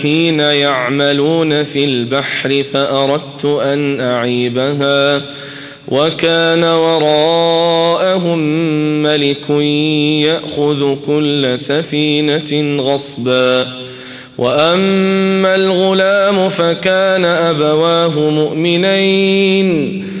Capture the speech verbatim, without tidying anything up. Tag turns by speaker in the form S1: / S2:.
S1: حين يعملون في البحر فأردت أن أعيبها وكان وراءهم ملك يأخذ كل سفينة غصبا وأما الغلام فكان أبواه مؤمنين